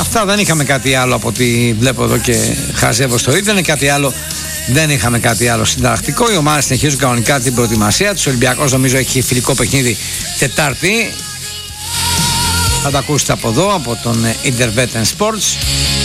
Αυτά, δεν είχαμε κάτι άλλο από ό,τι βλέπω εδώ και χαζεύω στο ίντερνετ. Κάτι άλλο δεν είχαμε, κάτι άλλο συνταρακτικό. Οι ομάδες συνεχίζουν κανονικά την προετοιμασία τους. Ο Ολυμπιακός νομίζω έχει φιλικό παιχνίδι Τετάρτη. Θα τα ακούσετε από εδώ, από τον Intervetten Sports.